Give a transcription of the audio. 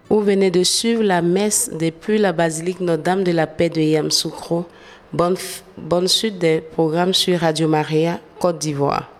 Vous venez de suivre la messe depuis la basilique Notre-Dame de la Paix de Yamoussoukro. Bonne suite des programmes sur Radio Maria, Côte d'Ivoire.